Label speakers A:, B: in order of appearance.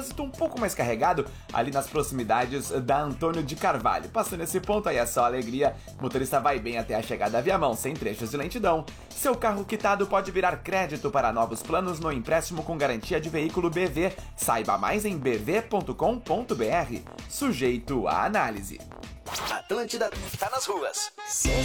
A: trânsito um pouco mais carregado ali nas proximidades da Antônio de Carvalho. Passando esse ponto aí é só alegria, o motorista vai bem até a chegada da Viamão, sem trechos de lentidão. Seu carro quitado pode virar crédito para novos planos no empréstimo com garantia de veículo BV. Saiba mais em bv.com.br. Sujeito à análise.
B: Atlântida tá nas ruas.